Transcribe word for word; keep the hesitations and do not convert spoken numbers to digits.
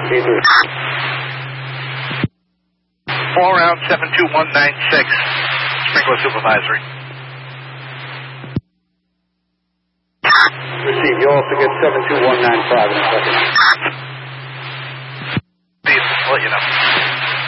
Fall round seven two one nine six. Sprinkler supervisory. Receive. You also get seven two one nine five in a second. I'll let you know.